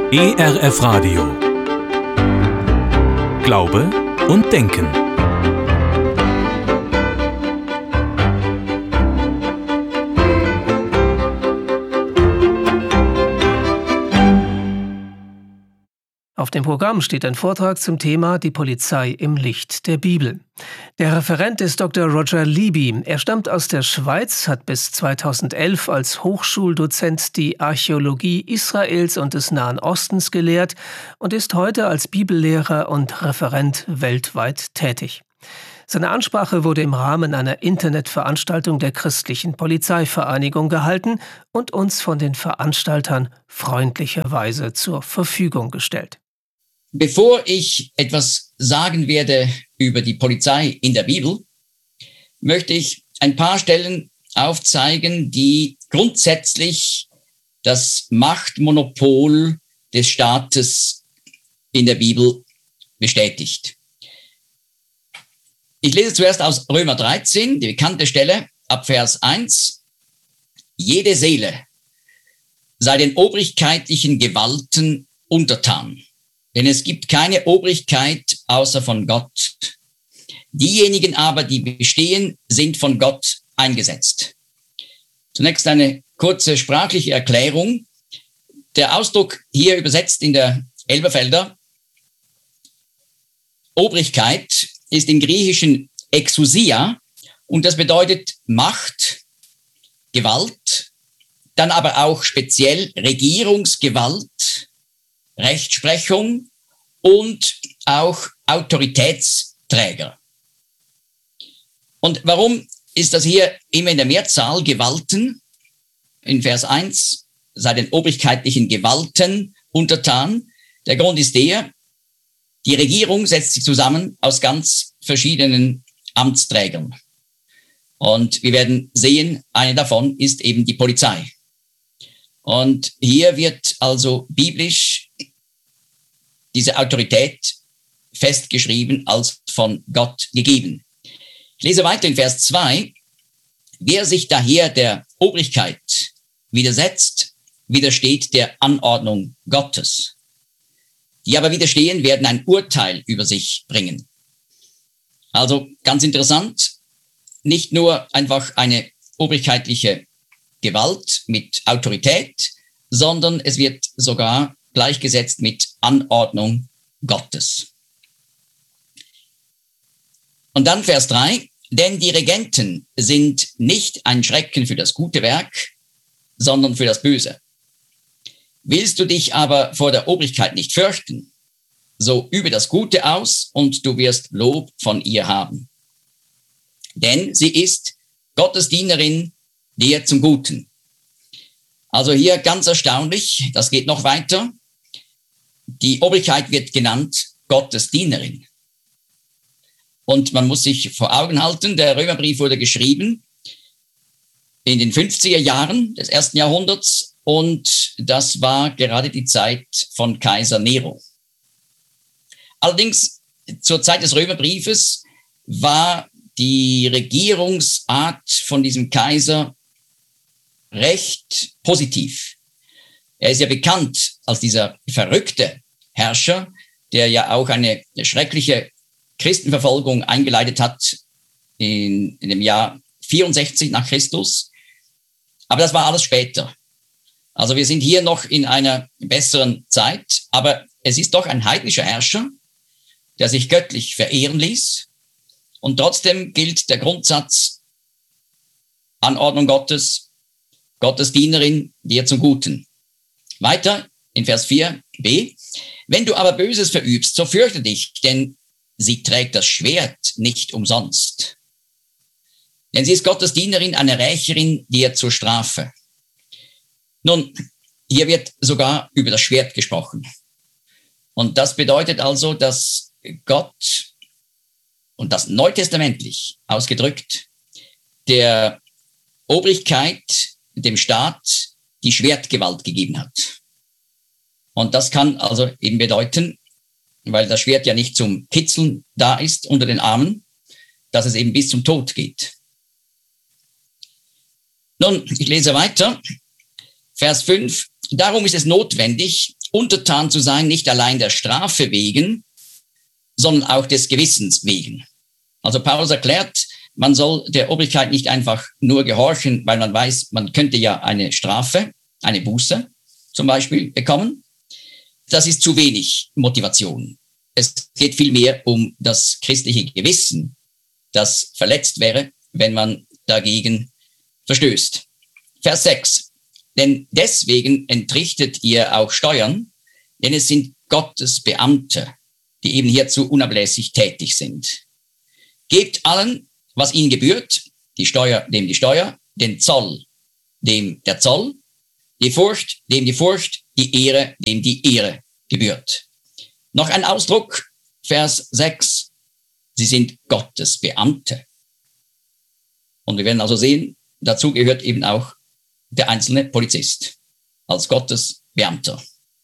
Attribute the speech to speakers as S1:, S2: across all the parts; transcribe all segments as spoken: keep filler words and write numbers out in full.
S1: E R F Radio. Glaube und Denken.
S2: Auf dem Programm steht ein Vortrag zum Thema Die Polizei im Licht der Bibel. Der Referent ist Doktor Roger Libby. Er stammt aus der Schweiz, hat bis zweitausendelf als Hochschuldozent die Archäologie Israels und des Nahen Ostens gelehrt und ist heute als Bibellehrer und Referent weltweit tätig. Seine Ansprache wurde im Rahmen einer Internetveranstaltung der Christlichen Polizeivereinigung gehalten und uns von den Veranstaltern freundlicherweise zur Verfügung gestellt.
S3: Bevor ich etwas sagen werde über die Polizei in der Bibel, möchte ich ein paar Stellen aufzeigen, die grundsätzlich das Machtmonopol des Staates in der Bibel bestätigt. Ich lese zuerst aus Römer dreizehn, die bekannte Stelle, ab Vers eins. Jede Seele sei den obrigkeitlichen Gewalten untertan. Denn es gibt keine Obrigkeit außer von Gott. Diejenigen aber, die bestehen, sind von Gott eingesetzt. Zunächst eine kurze sprachliche Erklärung. Der Ausdruck hier übersetzt in der Elberfelder Obrigkeit ist im Griechischen Exousia und das bedeutet Macht, Gewalt, dann aber auch speziell Regierungsgewalt, Rechtsprechung und auch Autoritätsträger. Und warum ist das hier immer in der Mehrzahl Gewalten? In Vers eins, sei den obrigkeitlichen Gewalten untertan. Der Grund ist der, die Regierung setzt sich zusammen aus ganz verschiedenen Amtsträgern. Und wir werden sehen, eine davon ist eben die Polizei. Und hier wird also biblisch diese Autorität festgeschrieben als von Gott gegeben. Ich lese weiter in Vers zwei. Wer sich daher der Obrigkeit widersetzt, widersteht der Anordnung Gottes. Die aber widerstehen, werden ein Urteil über sich bringen. Also ganz interessant, nicht nur einfach eine obrigkeitliche Gewalt mit Autorität, sondern es wird sogar gleichgesetzt mit Anordnung Gottes. Und dann Vers drei, denn die Regenten sind nicht ein Schrecken für das gute Werk, sondern für das Böse. Willst du dich aber vor der Obrigkeit nicht fürchten, so übe das Gute aus und du wirst Lob von ihr haben. Denn sie ist Gottes Dienerin dir zum Guten. Also hier ganz erstaunlich, das geht noch weiter. Die Obrigkeit wird genannt Gottes Dienerin. Und man muss sich vor Augen halten, der Römerbrief wurde geschrieben in den fünfziger Jahren des ersten Jahrhunderts und das war gerade die Zeit von Kaiser Nero. Allerdings zur Zeit des Römerbriefes war die Regierungsart von diesem Kaiser recht positiv. Er ist ja bekannt als dieser verrückte Herrscher, der ja auch eine schreckliche Christenverfolgung eingeleitet hat in, in dem Jahr vierundsechzig nach Christus. Aber das war alles später. Also wir sind hier noch in einer besseren Zeit, aber es ist doch ein heidnischer Herrscher, der sich göttlich verehren ließ. Und trotzdem gilt der Grundsatz, Anordnung Gottes, Gottes Dienerin dir zum Guten. Weiter in Vers vier b. Wenn du aber Böses verübst, so fürchte dich, denn sie trägt das Schwert nicht umsonst. Denn sie ist Gottes Dienerin, eine Rächerin dir zur Strafe. Nun, hier wird sogar über das Schwert gesprochen. Und das bedeutet also, dass Gott, und das neutestamentlich ausgedrückt, der Obrigkeit, dem Staat, die Schwertgewalt gegeben hat. Und das kann also eben bedeuten, weil das Schwert ja nicht zum Kitzeln da ist unter den Armen, dass es eben bis zum Tod geht. Nun, ich lese weiter. Vers fünf. Darum ist es notwendig, untertan zu sein, nicht allein der Strafe wegen, sondern auch des Gewissens wegen. Also Paulus erklärt, man soll der Obrigkeit nicht einfach nur gehorchen, weil man weiß, man könnte ja eine Strafe, eine Buße zum Beispiel bekommen. Das ist zu wenig Motivation. Es geht vielmehr um das christliche Gewissen, das verletzt wäre, wenn man dagegen verstößt. Vers sechs. Denn deswegen entrichtet ihr auch Steuern, denn es sind Gottes Beamte, die eben hierzu unablässig tätig sind. Gebt allen, was ihnen gebührt, die Steuer dem die Steuer, den Zoll dem der Zoll, die Furcht dem die Furcht, die Ehre dem die Ehre gebührt. Noch ein Ausdruck, Vers sechs. Sie sind Gottes Beamte. Und wir werden also sehen, dazu gehört eben auch der einzelne Polizist als Gottes Beamter.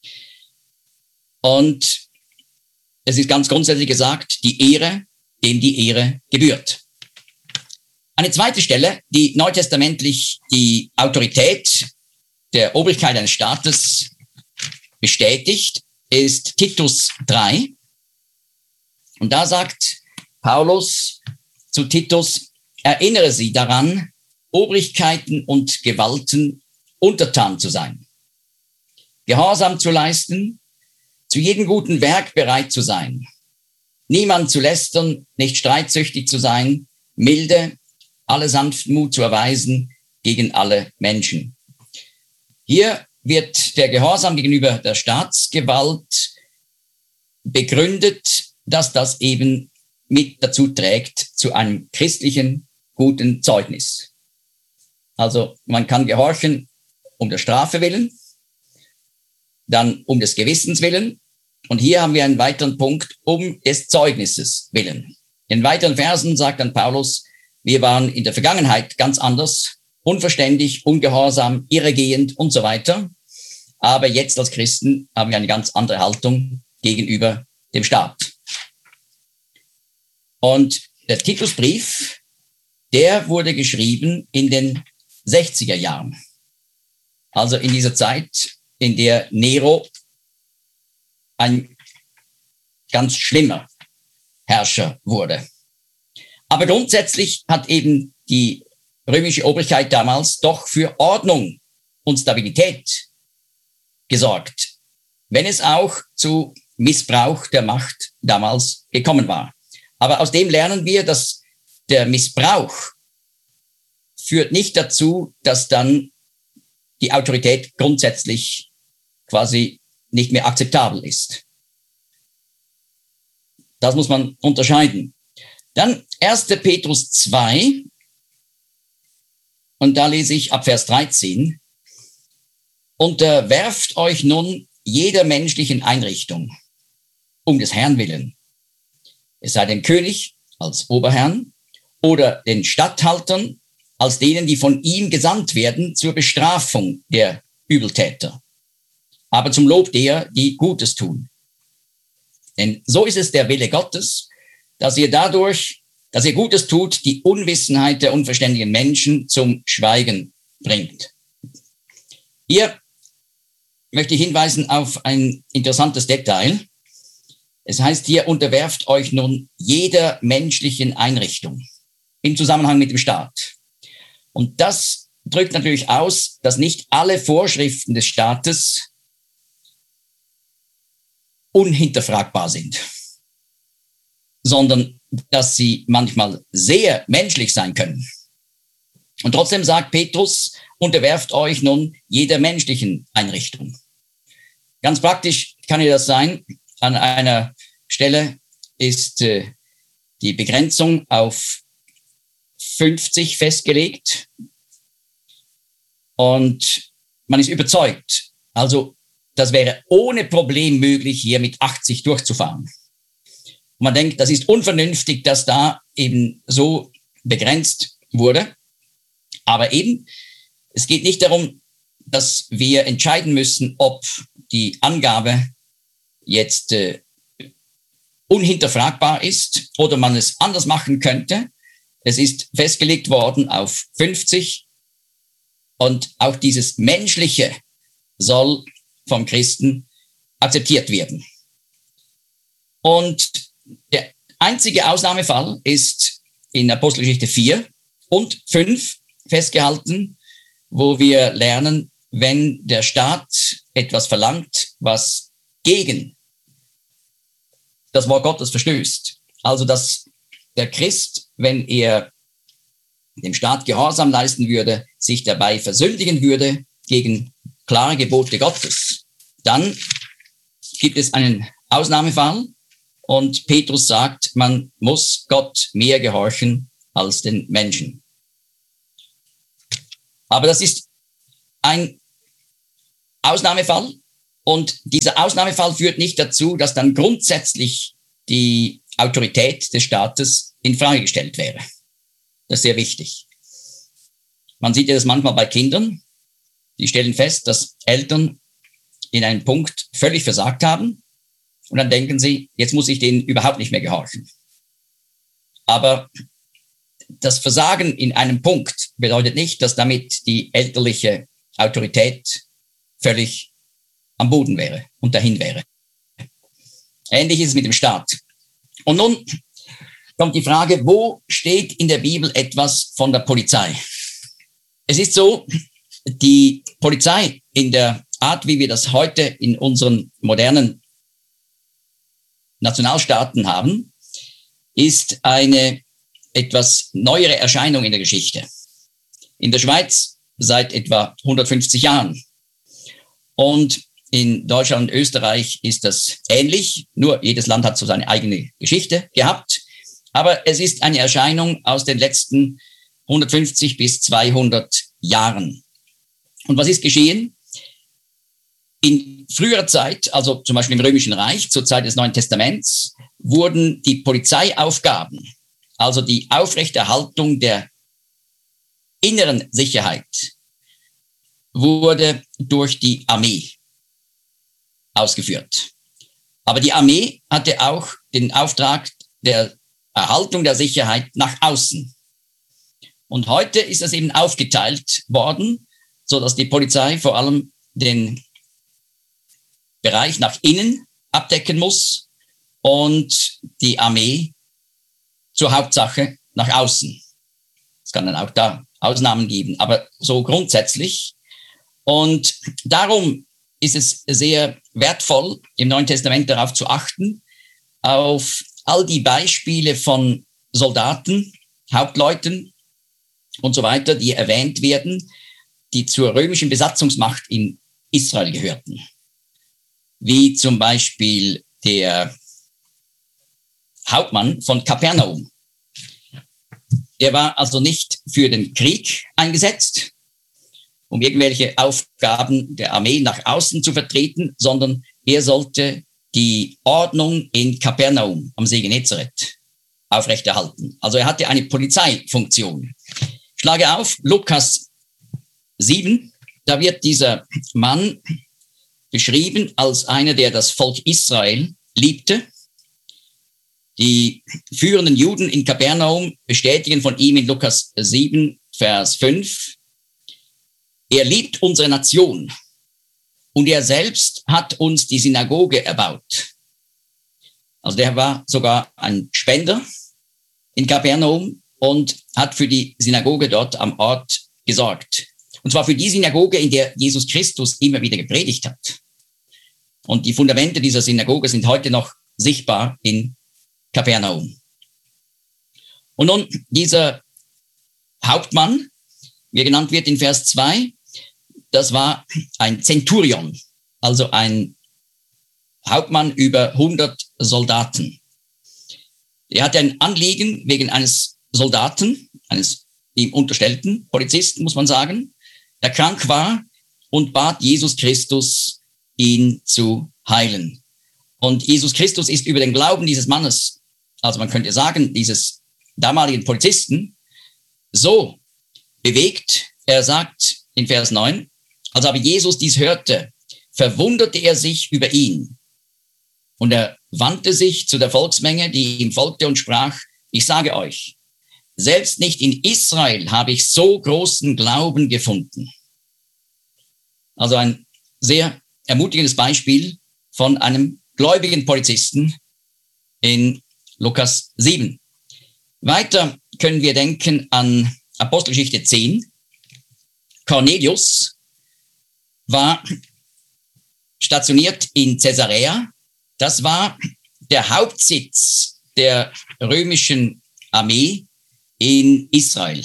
S3: Und es ist ganz grundsätzlich gesagt, die Ehre, dem die Ehre gebührt. Eine zweite Stelle, die neutestamentlich die Autorität der Obrigkeit eines Staates bestätigt, ist Titus drei. Und da sagt Paulus zu Titus, erinnere sie daran, Obrigkeiten und Gewalten untertan zu sein, Gehorsam zu leisten, zu jedem guten Werk bereit zu sein, niemand zu lästern, nicht streitsüchtig zu sein, milde, alle Sanftmut zu erweisen gegen alle Menschen. Hier wird der Gehorsam gegenüber der Staatsgewalt begründet, dass das eben mit dazu trägt zu einem christlichen guten Zeugnis. Also man kann gehorchen um der Strafe willen, dann um des Gewissens willen. Und hier haben wir einen weiteren Punkt, um des Zeugnisses willen. In weiteren Versen sagt dann Paulus, wir waren in der Vergangenheit ganz anders, unverständig, ungehorsam, irregehend und so weiter. Aber jetzt als Christen haben wir eine ganz andere Haltung gegenüber dem Staat. Und der Titusbrief, der wurde geschrieben in den sechziger Jahren. Also in dieser Zeit, in der Nero ein ganz schlimmer Herrscher wurde. Aber grundsätzlich hat eben die römische Obrigkeit damals doch für Ordnung und Stabilität gesorgt, wenn es auch zu Missbrauch der Macht damals gekommen war. Aber aus dem lernen wir, dass der Missbrauch führt nicht dazu, dass dann die Autorität grundsätzlich quasi nicht mehr akzeptabel ist. Das muss man unterscheiden. Dann erster Petrus zwei, und da lese ich ab Vers dreizehn. Unterwerft euch nun jeder menschlichen Einrichtung, um des Herrn willen. Es sei dem König als Oberherrn oder den Statthaltern als denen, die von ihm gesandt werden zur Bestrafung der Übeltäter, aber zum Lob der, die Gutes tun. Denn so ist es der Wille Gottes, dass ihr dadurch, dass ihr Gutes tut, die Unwissenheit der unverständigen Menschen zum Schweigen bringt. Hier möchte ich hinweisen auf ein interessantes Detail. Es heißt hier, unterwerft euch nun jeder menschlichen Einrichtung im Zusammenhang mit dem Staat. Und das drückt natürlich aus, dass nicht alle Vorschriften des Staates unhinterfragbar sind, sondern dass sie manchmal sehr menschlich sein können. Und trotzdem sagt Petrus, unterwerft euch nun jeder menschlichen Einrichtung. Ganz praktisch kann ja das sein, an einer Stelle ist äh, die Begrenzung auf fünfzig festgelegt und man ist überzeugt, also das wäre ohne Problem möglich, hier mit achtzig durchzufahren. Und man denkt, das ist unvernünftig, dass da eben so begrenzt wurde. Aber eben, es geht nicht darum, dass wir entscheiden müssen, ob die Angabe jetzt äh, unhinterfragbar ist oder man es anders machen könnte. Es ist festgelegt worden auf fünfzig und auch dieses Menschliche soll vom Christen akzeptiert werden. Und der einzige Ausnahmefall ist in Apostelgeschichte vier und fünf festgehalten, wo wir lernen, wenn der Staat etwas verlangt, was gegen das Wort Gottes verstößt. Also, dass der Christ, wenn er dem Staat Gehorsam leisten würde, sich dabei versündigen würde gegen klare Gebote Gottes, dann gibt es einen Ausnahmefall und Petrus sagt, man muss Gott mehr gehorchen als den Menschen. Aber das ist ein Ausnahmefall und dieser Ausnahmefall führt nicht dazu, dass dann grundsätzlich die Autorität des Staates in Frage gestellt wäre. Das ist sehr wichtig. Man sieht ja das manchmal bei Kindern, die stellen fest, dass Eltern in einem Punkt völlig versagt haben und dann denken sie, jetzt muss ich denen überhaupt nicht mehr gehorchen. Aber das Versagen in einem Punkt bedeutet nicht, dass damit die elterliche Autorität völlig am Boden wäre und dahin wäre. Ähnlich ist es mit dem Staat. Und nun kommt die Frage, wo steht in der Bibel etwas von der Polizei? Es ist so, die Polizei in der Art, wie wir das heute in unseren modernen Nationalstaaten haben, ist eine etwas neuere Erscheinung in der Geschichte. In der Schweiz seit etwa hundertfünfzig Jahren. Und in Deutschland und Österreich ist das ähnlich, nur jedes Land hat so seine eigene Geschichte gehabt. Aber es ist eine Erscheinung aus den letzten hundertfünfzig bis zweihundert Jahren. Und was ist geschehen? In früherer Zeit, also zum Beispiel im Römischen Reich, zur Zeit des Neuen Testaments, wurden die Polizeiaufgaben, also die Aufrechterhaltung der inneren Sicherheit, wurde durch die Armee ausgeführt. Aber die Armee hatte auch den Auftrag der Erhaltung der Sicherheit nach außen. Und heute ist das eben aufgeteilt worden, so dass die Polizei vor allem den Bereich nach innen abdecken muss und die Armee zur Hauptsache nach außen. Es kann dann auch da Ausnahmen geben, aber so grundsätzlich. Und darum ist es sehr wertvoll, im Neuen Testament darauf zu achten, auf all die Beispiele von Soldaten, Hauptleuten und so weiter, die erwähnt werden, die zur römischen Besatzungsmacht in Israel gehörten. Wie zum Beispiel der Hauptmann von Kapernaum. Er war also nicht für den Krieg eingesetzt, um irgendwelche Aufgaben der Armee nach außen zu vertreten, sondern er sollte die Ordnung in Kapernaum am See Genezareth aufrechterhalten. Also er hatte eine Polizeifunktion. Ich schlage auf Lukas sieben, da wird dieser Mann beschrieben als einer, der das Volk Israel liebte. Die führenden Juden in Kapernaum bestätigen von ihm in Lukas sieben, Vers fünf, er liebt unsere Nation und er selbst hat uns die Synagoge erbaut. Also der war sogar ein Spender in Kapernaum und hat für die Synagoge dort am Ort gesorgt. Und zwar für die Synagoge, in der Jesus Christus immer wieder gepredigt hat. Und die Fundamente dieser Synagoge sind heute noch sichtbar in Kapernaum. Und nun dieser Hauptmann, wie er genannt wird in Vers zwei, das war ein Zenturion, also ein Hauptmann über hundert Soldaten. Er hatte ein Anliegen wegen eines Soldaten, eines ihm unterstellten Polizisten, muss man sagen, der krank war und bat Jesus Christus, ihn zu heilen. Und Jesus Christus ist über den Glauben dieses Mannes, also man könnte sagen, dieses damaligen Polizisten, so bewegt. Er sagt in Vers neun, als aber Jesus dies hörte, verwunderte er sich über ihn. Und er wandte sich zu der Volksmenge, die ihm folgte, und sprach, ich sage euch, selbst nicht in Israel habe ich so großen Glauben gefunden. Also ein sehr ermutigendes Beispiel von einem gläubigen Polizisten in Lukas sieben. Weiter können wir denken an Apostelgeschichte zehn. Cornelius war stationiert in Caesarea. Das war der Hauptsitz der römischen Armee in Israel.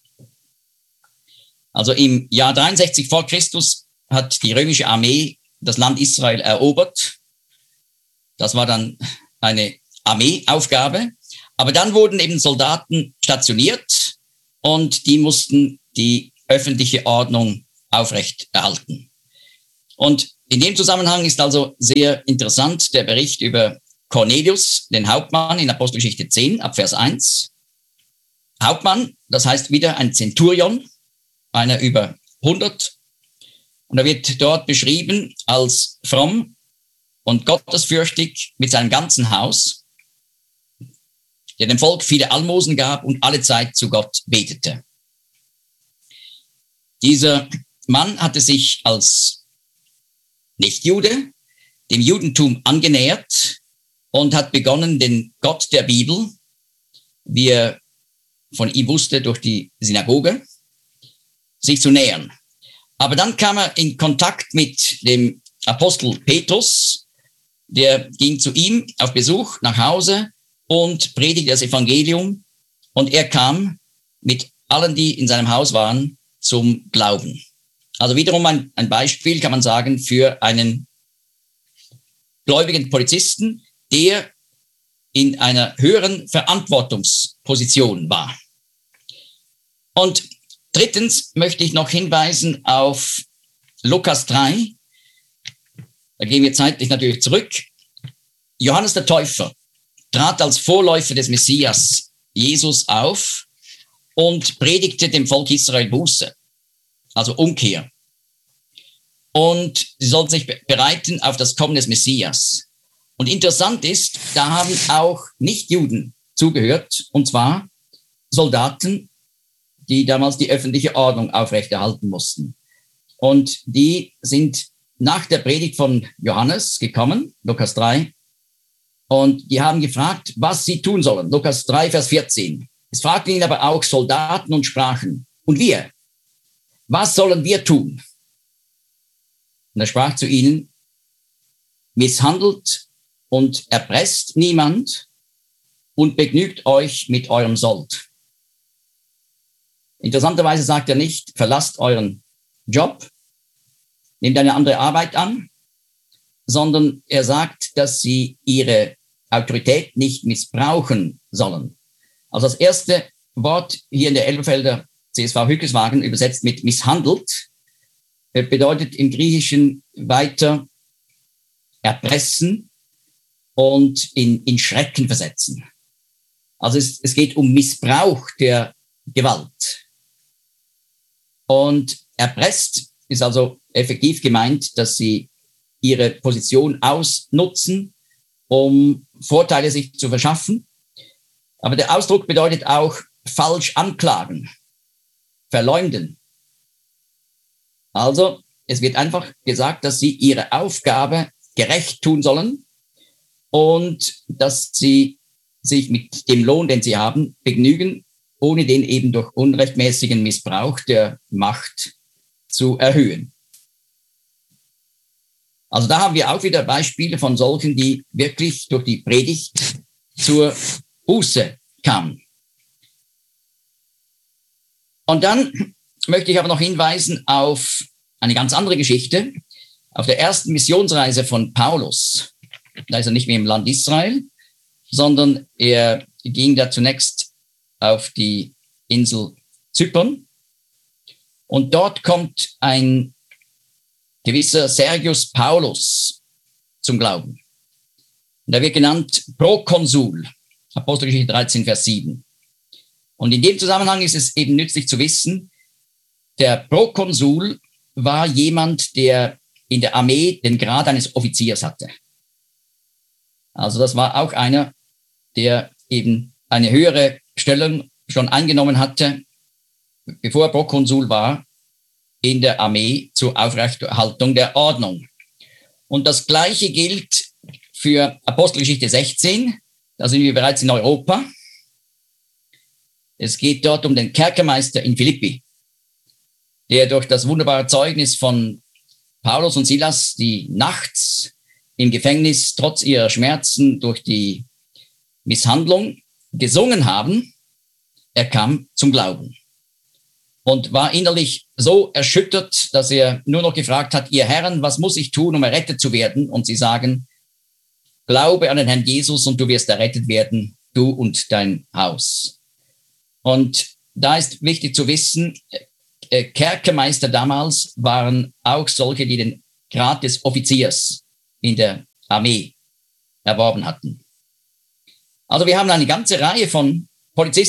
S3: Also im Jahr dreiundsechzig vor Christus hat die römische Armee das Land Israel erobert. Das war dann eine Armeeaufgabe. Aber dann wurden eben Soldaten stationiert und die mussten die öffentliche Ordnung aufrechterhalten. Und in dem Zusammenhang ist also sehr interessant der Bericht über Cornelius, den Hauptmann in Apostelgeschichte zehn, ab Vers eins. Hauptmann, das heißt wieder ein Zenturion, einer über hundert. Und er wird dort beschrieben als fromm und gottesfürchtig mit seinem ganzen Haus, der dem Volk viele Almosen gab und alle Zeit zu Gott betete. Dieser Mann hatte sich als Nichtjude dem Judentum angenähert und hat begonnen, den Gott der Bibel, wie er von ihm wusste durch die Synagoge, sich zu nähern. Aber dann kam er in Kontakt mit dem Apostel Petrus, der ging zu ihm auf Besuch nach Hause und predigte das Evangelium, und er kam mit allen, die in seinem Haus waren, zum Glauben. Also wiederum ein, ein Beispiel, kann man sagen, für einen gläubigen Polizisten, der in einer höheren Verantwortungsposition war. Und drittens möchte ich noch hinweisen auf Lukas drei. Da gehen wir zeitlich natürlich zurück. Johannes der Täufer trat als Vorläufer des Messias Jesus auf und predigte dem Volk Israel Buße, also Umkehr. Und sie sollten sich bereiten auf das Kommen des Messias. Und interessant ist, da haben auch Nichtjuden zugehört, und zwar Soldaten, die damals die öffentliche Ordnung aufrechterhalten mussten. Und die sind nach der Predigt von Johannes gekommen, Lukas drei, und die haben gefragt, was sie tun sollen. Lukas drei, Vers vierzehn. Es fragten ihn aber auch Soldaten und sprachen, und wir, was sollen wir tun? Und er sprach zu ihnen, misshandelt und erpresst niemand und begnügt euch mit eurem Sold. Interessanterweise sagt er nicht, verlasst euren Job, nehmt eine andere Arbeit an, sondern er sagt, dass sie ihre Autorität nicht missbrauchen sollen. Also das erste Wort hier in der Elberfelder C S V Hückeswagen übersetzt mit misshandelt, bedeutet im Griechischen weiter erpressen und in, in Schrecken versetzen. Also es, es geht um Missbrauch der Gewalt. Und erpresst ist also effektiv gemeint, dass sie ihre Position ausnutzen, um Vorteile sich zu verschaffen. Aber der Ausdruck bedeutet auch falsch anklagen, verleumden. Also es wird einfach gesagt, dass sie ihre Aufgabe gerecht tun sollen und dass sie sich mit dem Lohn, den sie haben, begnügen, ohne den eben durch unrechtmäßigen Missbrauch der Macht zu erhöhen. Also da haben wir auch wieder Beispiele von solchen, die wirklich durch die Predigt zur Buße kamen. Und dann möchte ich aber noch hinweisen auf eine ganz andere Geschichte. Auf der ersten Missionsreise von Paulus, da ist er nicht mehr im Land Israel, sondern er ging da zunächst auf die Insel Zypern. Und dort kommt ein gewisser Sergius Paulus zum Glauben. Und er wird genannt Prokonsul, Apostelgeschichte dreizehn, Vers sieben. Und in dem Zusammenhang ist es eben nützlich zu wissen, der Prokonsul war jemand, der in der Armee den Grad eines Offiziers hatte. Also das war auch einer, der eben eine höhere Stellung schon eingenommen hatte, bevor er Prokonsul war, in der Armee zur Aufrechterhaltung der Ordnung. Und das Gleiche gilt für Apostelgeschichte sechzehn. Da sind wir bereits in Europa. Es geht dort um den Kerkermeister in Philippi, der durch das wunderbare Zeugnis von Paulus und Silas, die nachts im Gefängnis trotz ihrer Schmerzen durch die Misshandlung gesungen haben, er kam zum Glauben und war innerlich so erschüttert, dass er nur noch gefragt hat, ihr Herren, was muss ich tun, um errettet zu werden? Und sie sagen, glaube an den Herrn Jesus und du wirst errettet werden, du und dein Haus. Und da ist wichtig zu wissen, Kerkermeister damals waren auch solche, die den Grad des Offiziers in der Armee erworben hatten. Also wir haben eine ganze Reihe von Polizisten,